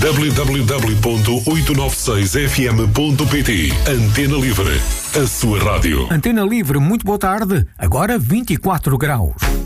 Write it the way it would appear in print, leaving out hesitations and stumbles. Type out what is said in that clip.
www.896fm.pt. Antena Livre, a sua rádio. Antena Livre, muito boa tarde. Agora 24 graus.